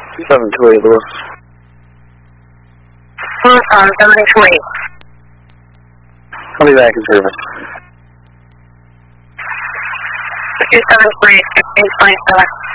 728, Lewis. Lewis on 728. I'll be back in service. 273, 1527.